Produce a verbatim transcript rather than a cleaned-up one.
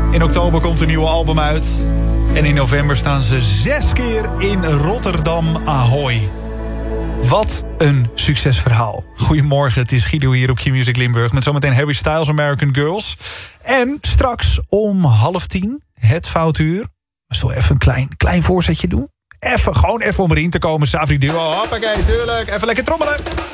In oktober komt een nieuwe album uit. En in november staan ze zes keer in Rotterdam Ahoy. Wat een succesverhaal. Goedemorgen, het is Guido hier op Q-Music Limburg... met zometeen Harry Styles, American Girls. En straks om half tien, het Foutuur. Zullen we even een klein, klein voorzetje doen? Even, gewoon even om erin te komen. Savri Duo, hoppakee, tuurlijk. Even lekker trommelen.